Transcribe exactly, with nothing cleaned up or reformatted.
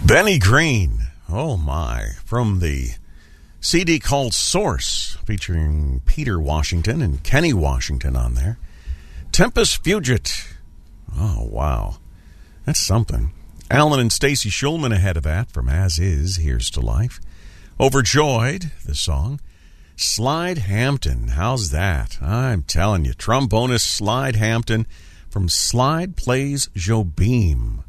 Benny Green, oh my, from the C D called Source, featuring Peter Washington and Kenny Washington on there. Tempus Fugit, oh wow, that's something. Alan and Stacy Schulman ahead of that from As Is, Here's to Life. Overjoyed, the song. Slide Hampton, how's that? I'm telling you, trombonist Slide Hampton from Slide Plays Jobim.